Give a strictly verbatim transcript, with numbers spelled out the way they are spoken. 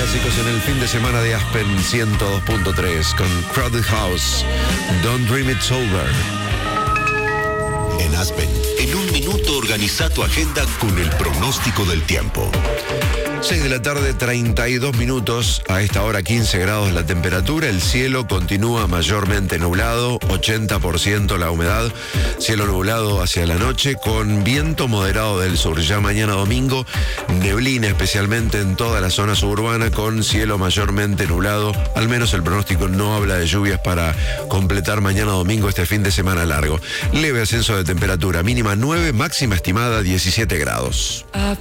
clásicos en el fin de semana de Aspen ciento dos punto tres con Crowded House, Don't Dream It's Over. En Aspen, en un minuto organiza tu agenda con el pronóstico del tiempo. seis de la tarde, treinta y dos minutos. A esta hora quince grados la temperatura. El cielo continúa mayormente nublado, ochenta por ciento la humedad. Cielo nublado hacia la noche con viento moderado del sur. Ya mañana domingo, neblina especialmente en toda la zona suburbana con cielo mayormente nublado. Al menos el pronóstico no habla de lluvias para completar mañana domingo este fin de semana largo. Leve ascenso de temperatura, mínima nueve, máxima estimada diecisiete grados.